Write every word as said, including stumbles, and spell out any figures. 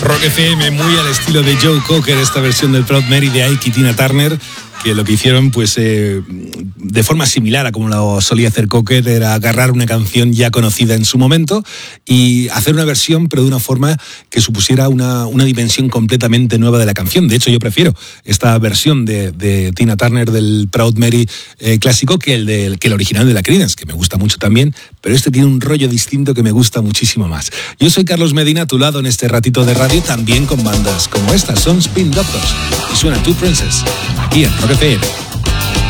Rock F M, muy al estilo de Joe Cocker, esta versión del Proud Mary de Ike y Tina Turner, que lo que hicieron, pues, eh, de forma similar a como lo solía hacer Cocker, era agarrar una canción ya conocida en su momento y hacer una versión, pero de una forma que supusiera una, una dimensión completamente nueva de la canción. De hecho, yo prefiero esta versión de, de Tina Turner del Proud Mary eh, clásico que el, de, que el original de la Creedence, que me gusta mucho también, pero este tiene un rollo distinto que me gusta muchísimo más. Yo soy Carlos Medina, a tu lado en este ratito de radio, también con bandas como esta, son Spin Doctors, y suena Two Princess, aquí en Rock F M.